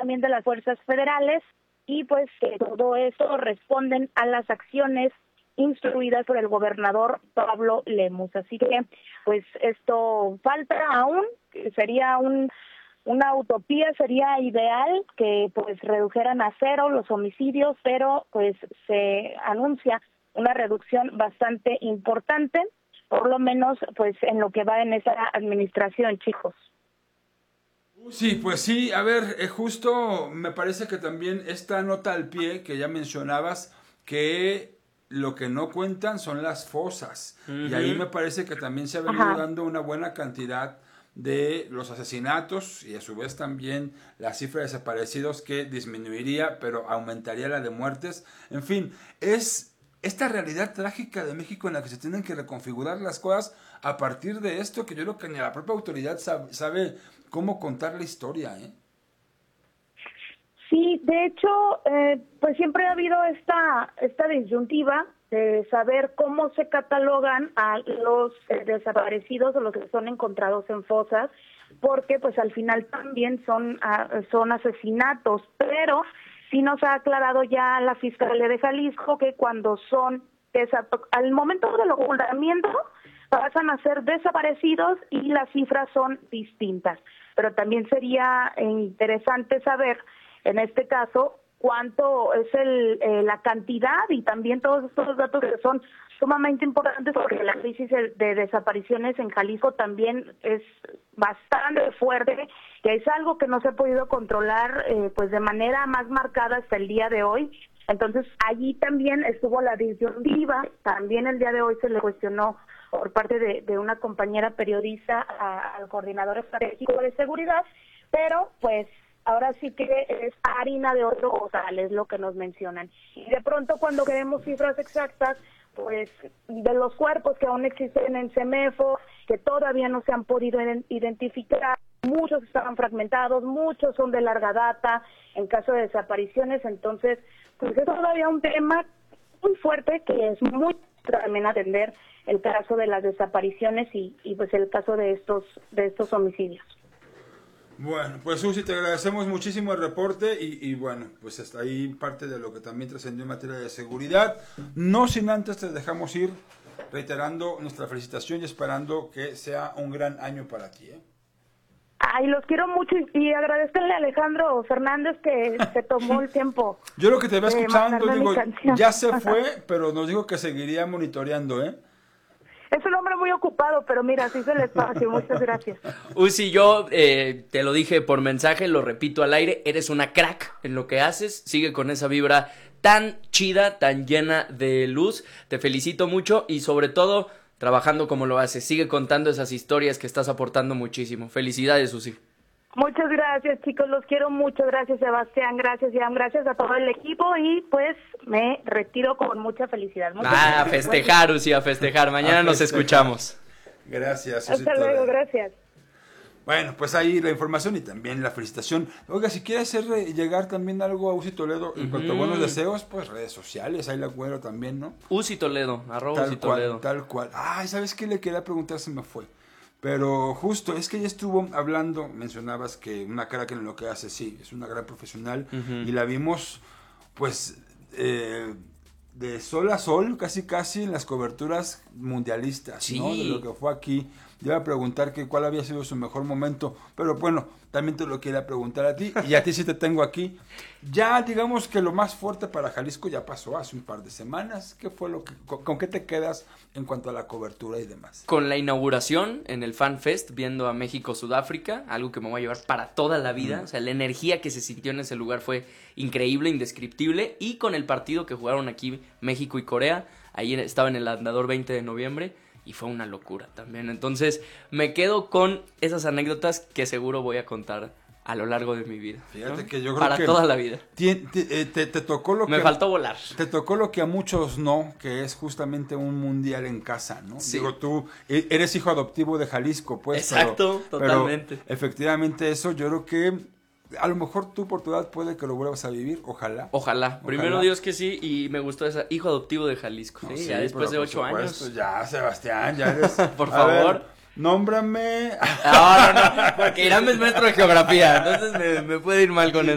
también de las fuerzas federales, y pues que todo eso responden a las acciones instruidas por el gobernador Pablo Lemus. Así que pues esto falta aún, sería una utopía, sería ideal que pues redujeran a cero los homicidios, pero pues se anuncia una reducción bastante importante, por lo menos pues en lo que va en esa administración, chicos. Sí, pues sí, a ver, justo me parece que también esta nota al pie que ya mencionabas, que lo que no cuentan son las fosas. Y ahí me parece que también se ha venido dando una buena cantidad de los asesinatos y a su vez también la cifra de desaparecidos, que disminuiría, pero aumentaría la de muertes. En fin, es esta realidad trágica de México en la que se tienen que reconfigurar las cosas a partir de esto, que yo creo que ni la propia autoridad sabe cómo contar la historia, ¿eh? Sí, de hecho, pues siempre ha habido esta disyuntiva de saber cómo se catalogan a los desaparecidos o los que son encontrados en fosas, porque pues al final también son asesinatos, pero sí nos ha aclarado ya la Fiscalía de Jalisco que cuando son al momento del ocultamiento pasan a ser desaparecidos y las cifras son distintas. Pero también sería interesante saber, en este caso, cuánto es la cantidad y también todos estos datos que son sumamente importantes, porque la crisis de desapariciones en Jalisco también es bastante fuerte, que es algo que no se ha podido controlar pues de manera más marcada hasta el día de hoy. Entonces allí también estuvo la disyuntiva, también el día de hoy se le cuestionó por parte de una compañera periodista al coordinador estratégico de seguridad, pero pues ahora sí que es harina de otro costal, es lo que nos mencionan. Y de pronto cuando queremos cifras exactas, pues de los cuerpos que aún existen en CEMEFO, que todavía no se han podido identificar, muchos estaban fragmentados, muchos son de larga data en caso de desapariciones, entonces pues es todavía un tema muy fuerte que es muy también atender el caso de las desapariciones y pues el caso de estos homicidios. Bueno, pues Susi, te agradecemos muchísimo el reporte y bueno, pues hasta ahí parte de lo que también trascendió en materia de seguridad. No sin antes te dejamos ir reiterando nuestra felicitación y esperando que sea un gran año para ti, ¿eh? Ay, los quiero mucho y agradezcanle a Alejandro Fernández que se tomó el tiempo. Yo lo que te va escuchando, digo, ya se fue, pero nos dijo que seguiría monitoreando, ¿eh? Es un hombre muy ocupado, pero mira, así se el espacio. Muchas gracias. Uzi, yo te lo dije por mensaje, lo repito al aire, eres una crack en lo que haces, sigue con esa vibra tan chida, tan llena de luz, te felicito mucho y sobre todo trabajando como lo haces, sigue contando esas historias que estás aportando muchísimo. Felicidades, Uzi. Muchas gracias, chicos, los quiero mucho. Gracias, Sebastián, gracias, Ian, gracias a todo el equipo y pues me retiro con mucha felicidad. A festejar, Uzi, a festejar. Mañana nos escuchamos. Gracias. Hasta luego, gracias. Bueno, pues ahí la información y también la felicitación. Oiga, si quiere hacer llegar también algo a Uzi Toledo en cuanto a buenos deseos, pues redes sociales, ahí la cuero también, ¿no? Uzi Toledo, @Uzi Toledo. Tal cual. Ay, ¿sabes qué le quería preguntar? Se me fue. Pero justo, es que ella estuvo hablando, mencionabas que una cara que en lo que hace, sí, es una gran profesional, y la vimos, pues, de sol a sol, casi en las coberturas mundialistas, sí, ¿no? De lo que fue aquí. Yo iba a preguntar que cuál había sido su mejor momento, pero bueno, también te lo quería preguntar a ti, y a ti sí te tengo aquí. Ya digamos que lo más fuerte para Jalisco ya pasó hace un par de semanas. ¿Qué fue con qué te quedas en cuanto a la cobertura y demás? Con la inauguración en el Fan Fest, viendo a México-Sudáfrica, algo que me voy a llevar para toda la vida. O sea, la energía que se sintió en ese lugar fue increíble, indescriptible. Y con el partido que jugaron aquí México y Corea, ahí estaba en el Andador 20 de noviembre. Y fue una locura también. Entonces me quedo con esas anécdotas que seguro voy a contar a lo largo de mi vida. Fíjate, ¿no? que yo creo para que toda la vida. Te tocó lo que... Me faltó volar. Te tocó lo que a muchos no, que es justamente un mundial en casa, ¿no? Sí. Digo, tú eres hijo adoptivo de Jalisco, pues. Exacto, totalmente. Pero efectivamente eso, yo creo que a lo mejor tú por tu edad puede que lo vuelvas a vivir, ojalá. Ojalá. Primero Dios que sí, y me gustó esa, hijo adoptivo de Jalisco. No, sí, sí, ya después de 8 años. Ya, Sebastián, ya eres... Por favor. Ver, nómbrame. No, porque Irán es maestro de geografía, entonces me puede ir mal con eso.